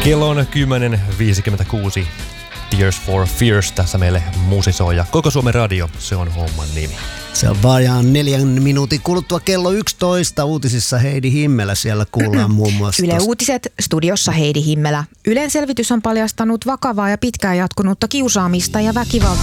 Kello on 10.56. Tears for Fears tässä meille musisoi ja Koko Suomen radio, se on homman nimi. Se on vajaan 4 minuutin kuluttua kello 11. Uutisissa Heidi Himmelä siellä kuullaan muun muassa. Yle Uutiset, studiossa Heidi Himmelä. Ylen selvitys on paljastanut vakavaa ja pitkään jatkunutta kiusaamista ja väkivaltaa